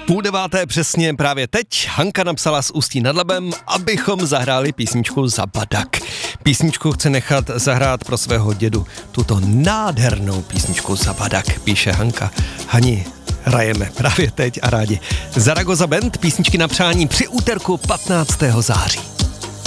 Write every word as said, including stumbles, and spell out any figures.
Půl deváté přesně právě teď Hanka napsala z Ústí nad Labem, abychom zahráli písničku Zabadak. Písničku chce nechat zahrát pro svého dědu. Tuto nádhernou písničku Zabadak, píše Hanka. Hani, hrajeme právě teď a rádi. Zaragoza Band, písničky na přání při úterku patnáctého září.